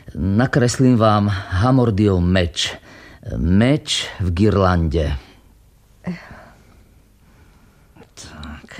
Nakreslím vám Hamordiov meč. Meč v girlande. Tak.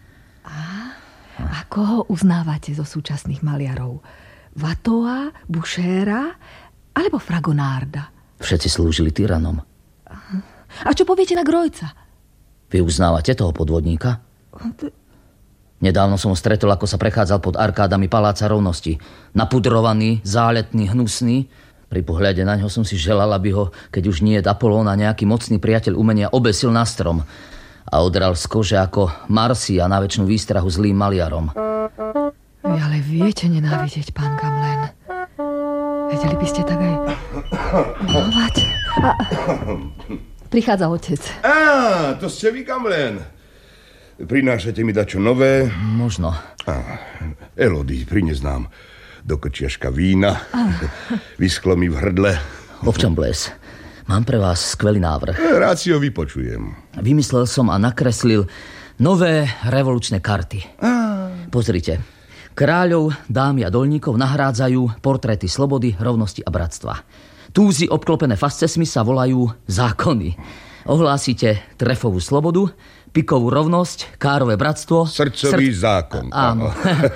A koho uznávate zo súčasných maliarov? Watteaua, Bouchera alebo Fragonarda? Všetci slúžili tyranom. A čo poviete na Grojca? Vy uznávate toho podvodníka? Nedávno som ho stretol, ako sa prechádzal pod arkádami Paláca rovnosti. Napudrovaný, záletný, hnusný. Pri pohľade na ňo som si želal, aby ho, keď už nie je Apollóna, nejaký mocný priateľ umenia obesil na strom a odral z kože ako Marsia na večnú výstrahu zlým maliarom. Vy ale viete nenávidieť, pán Gamelin. Vedeli by ste tak aj milovať. Prichádza otec. To ste vy, Gamelin. Prinášate mi dačo nové? Možno. Elodie, prines nám do krčiaška vína. Vyschlo mi v hrdle. Občan Blaise, mám pre vás skvelý návrh. Rád si ho vypočujem. Vymyslel som a nakreslil nové revolučné karty. Pozrite. Kráľov, dámy a doľníkov nahrádzajú portréty slobody, rovnosti a bratstva. Túzy obklopené fascesmi sa volajú zákony. Ohlásite trefovú slobodu, pikovú rovnosť, kárové bratstvo... Srdcový zákon. Áno.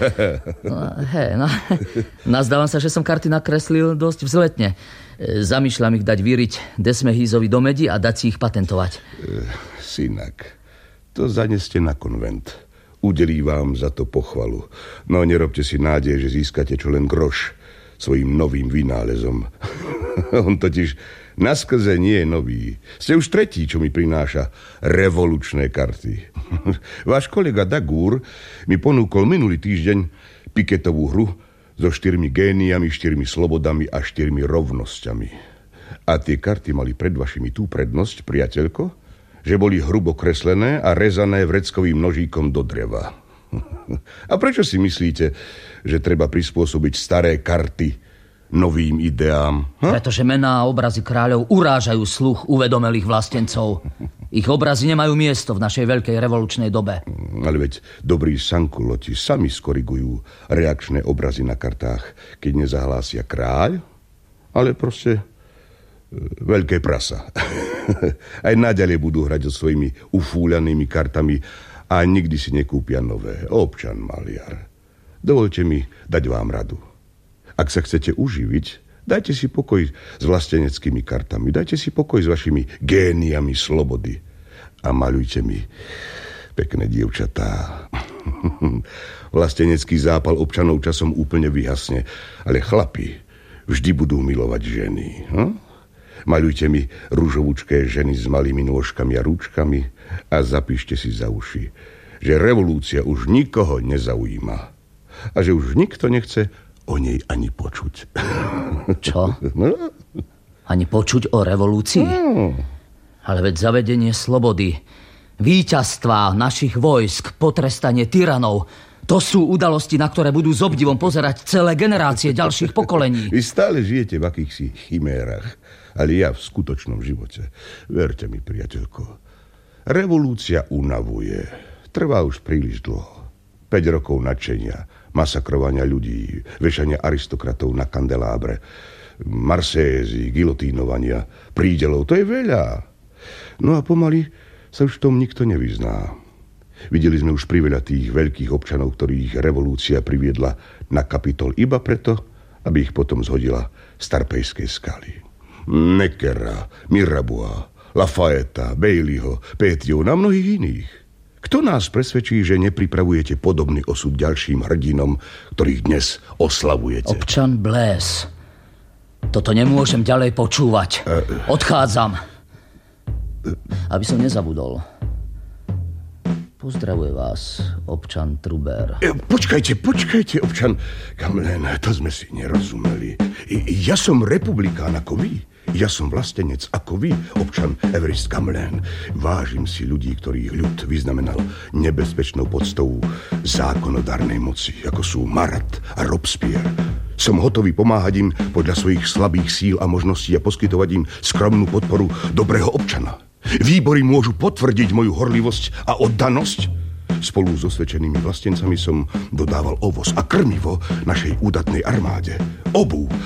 Nazdávam sa, že som karty nakreslil dosť vzletne. Zamýšľam ich dať vyriť Desmehízovi do medi a dať si ich patentovať. Synak, to zaneste na konvent. Udelí vám za to pochvalu. No nerobte si nádej, že získate čo len groš svojím novým vynálezom. On totiž naskrze nie je nový. Ste už tretí, čo mi prináša revolučné karty. Váš kolega Dagur mi ponúkol minulý týždeň piketovú hru so 4 géniami, 4 slobodami a 4 rovnosťami. A tie karty mali pred vašimi tú prednosť, priateľko, že boli hrubo kreslené a rezané vreckovým nožíkom do dreva. A prečo si myslíte, že treba prispôsobiť staré karty novým ideám? Pretože mená a obrazy kráľov urážajú sluch uvedomelých vlastencov. Ich obrazy nemajú miesto v našej veľkej revolučnej dobe. Ale veď dobrí sankuloti sami skorigujú reakčné obrazy na kartách, keď nezahlásia kráľ, ale proste veľké prasa. Aj naďalej budú hrať so svojimi ufúľanými kartami a nikdy si nekúpia nové. Občan maliar, dovoľte mi dať vám radu. Ak sa chcete uživiť, dajte si pokoj s vlasteneckými kartami, dajte si pokoj s vašimi géniami slobody a maľujte mi pekné dievčatá. Vlastenecký zápal občanov časom úplne vyhasne, ale chlapi vždy budú milovať ženy. Maľujte mi ružovúčké ženy s malými nôžkami a rúčkami a zapíšte si za uši, že revolúcia už nikoho nezaujíma a že už nikto nechce o nej ani počuť. Čo? Ani počuť o revolúcii? Ale veď zavedenie slobody, víťazstva našich vojsk, potrestanie tyranov, to sú udalosti, na ktoré budú s obdivom pozerať celé generácie ďalších pokolení. Vy stále žijete v akýchsi chimérach, ale ja v skutočnom živote. Verte mi, priateľko, revolúcia unavuje. Trvá už príliš dlho. 5 rokov nadšenia, masakrovania ľudí, vešania aristokratov na kandelábre, marsézy, gilotínovania, prídelov, to je veľa. No a pomaly sa už v tom nikto nevyzná. Videli sme už priveľa tých veľkých občanov, ktorých revolúcia priviedla na Kapitol iba preto, aby ich potom zhodila z Tarpejskej skaly. Neckera, Mirabeau, Lafayetta, Baileyho, Pétio a mnohých iných. Kto nás presvedčí, že nepripravujete podobný osud ďalším hrdinom, ktorých dnes oslavujete? Občan Blaise, toto nemôžem ďalej počúvať. Odchádzam. Aby som nezabudol. Pozdravuje vás, občan Truber. Počkajte, občan Gamelin, to sme si nerozumeli. Ja som republikán ako vy. Ja som vlastenec ako vy, občan Évariste Gamelin. Vážim si ľudí, ktorých ľud vyznamenal nebezpečnou podstou zákonodárnej moci, ako sú Marat a Robespierre. Som hotový pomáhať im podľa svojich slabých síl a možností a poskytovať im skromnú podporu dobrého občana. Výbory môžu potvrdiť moju horlivosť a oddanosť. Spolu s osvedčenými vlastencami som dodával ovoz a krmivo našej údatnej armáde, obuv